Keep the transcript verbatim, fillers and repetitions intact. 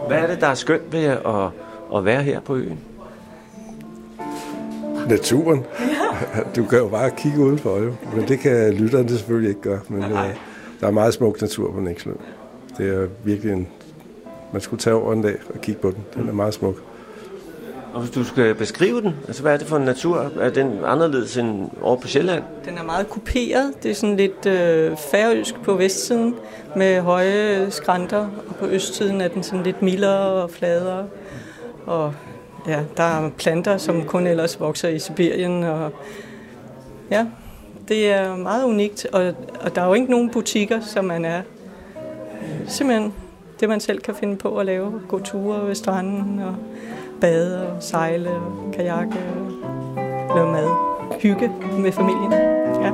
Hvad er det, der er skønt ved at, at være her på øen? Naturen. Du kan jo bare kigge udenfor, jo. Men det kan lytterne selvfølgelig ikke gøre. Men uh, der er meget smuk natur på Nekslø. Det er virkelig en... Man skulle tage over en dag og kigge på den. Den er meget smuk. Og hvis du skal beskrive den, altså hvad er det for en natur? Er den anderledes end over på Sjælland? Den er meget kuperet. Det er sådan lidt øh, færøsk på vestsiden med høje skrænter, og på østsiden er den sådan lidt mildere og fladere. Og ja, der er planter, som kun ellers vokser i Sibirien. Og ja, det er meget unikt, og, og der er jo ikke nogen butikker, som man er simpelthen det, man selv kan finde på at lave. Gå ture ved stranden og bade og sejle og kajakke og lave mad. Hygge med familien. Ja.